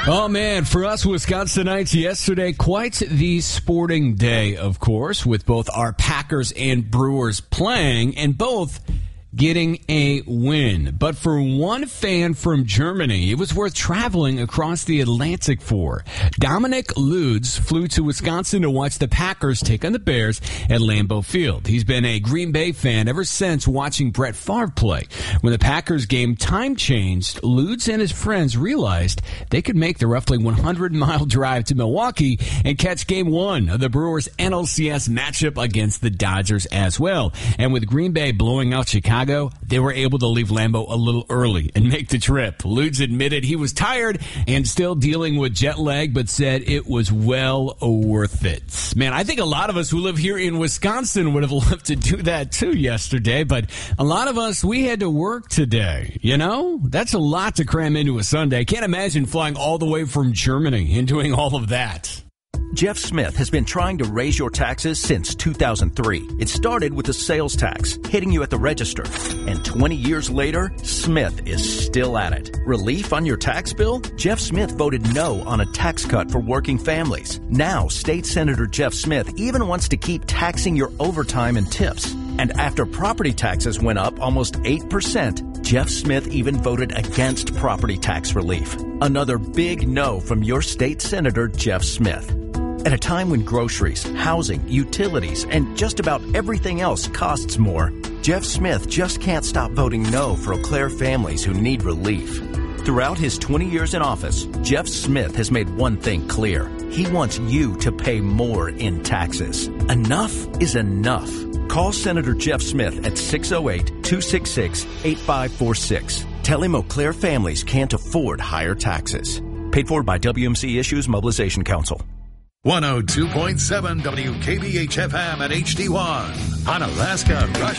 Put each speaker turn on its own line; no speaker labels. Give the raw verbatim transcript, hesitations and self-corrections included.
Oh, man, for us Wisconsinites, yesterday, quite the sporting day, of course, with both our Packers and Brewers playing, and both getting a win. But for one fan from Germany, it was worth traveling across the Atlantic for. Dominic Lutz flew to Wisconsin to watch the Packers take on the Bears at Lambeau Field. He's been a Green Bay fan ever since watching Brett Favre play. When the Packers game time changed, Lutz and his friends realized they could make the roughly one hundred mile drive to Milwaukee and catch game one of the Brewers N L C S matchup against the Dodgers as well. And with Green Bay blowing out Chicago, they were able to leave Lambeau a little early and make the trip. Lutz admitted he was tired and still dealing with jet lag, but said it was well worth it. Man, I think a lot of us who live here in Wisconsin would have loved to do that too yesterday, but a lot of us, we had to work today. You know, that's a lot to cram into a Sunday. I can't imagine flying all the way from Germany and doing all of that.
Jeff Smith has been trying to raise your taxes since two thousand three. It started with the sales tax, hitting you at the register. And twenty years later, Smith is still at it. Relief on your tax bill? Jeff Smith voted no on a tax cut for working families. Now, State Senator Jeff Smith even wants to keep taxing your overtime and tips. And after property taxes went up almost eight percent, Jeff Smith even voted against property tax relief. Another big no from your state senator, Jeff Smith. At a time when groceries, housing, utilities, and just about everything else costs more, Jeff Smith just can't stop voting no for Eau Claire families who need relief. Throughout his twenty years in office, Jeff Smith has made one thing clear. He wants you to pay more in taxes. Enough is enough. Call Senator Jeff Smith at six oh eight, two six six, eight five four six. Tell him Eau Claire families can't afford higher taxes. Paid for by W M C Issues Mobilization Council.
one oh two point seven W K B H F M at H D one on Alaska Rush